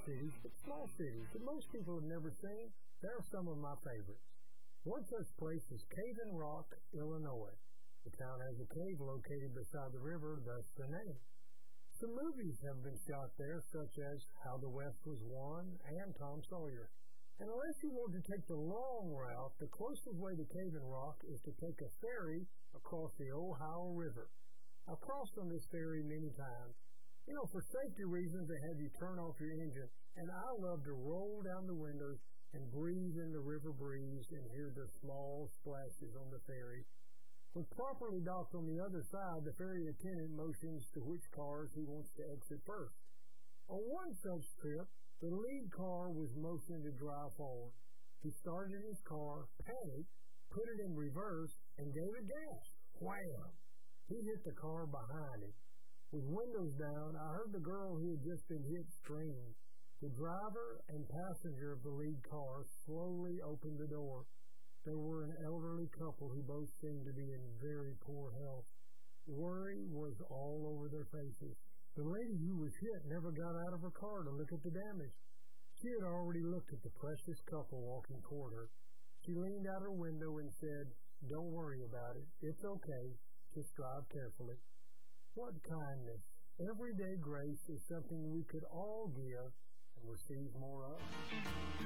cities, but small cities that most people have never seen. There are some of my favorites. One such place is Cave-in Rock, Illinois. The town has a cave located beside the river, thus the name. Some movies have been shot there, such as How the West Was Won and Tom Sawyer. And unless you want to take the long route, the closest way to Cave-in Rock is to take a ferry across the Ohio River. I've crossed on this ferry many times. You know, for safety reasons, they have you turn off your engine, and I love to roll down the windows and breathe in the river breeze and hear the small splashes on the ferry. When properly docked on the other side, the ferry attendant motions to which cars he wants to exit first. On one such trip, the lead car was motioned to drive forward. He started his car, panicked, put it in reverse, and gave it gas. Wham! He hit the car behind him. With windows down, I heard the girl who had just been hit scream. The driver and passenger of the lead car slowly opened the door. They were an elderly couple who both seemed to be in very poor health. Worry was all over their faces. The lady who was hit never got out of her car to look at the damage. She had already looked at the precious couple walking toward her. She leaned out her window and said, "Don't worry about it. It's okay. Just drive carefully." What kindness. Everyday grace is something we could all give and receive more of.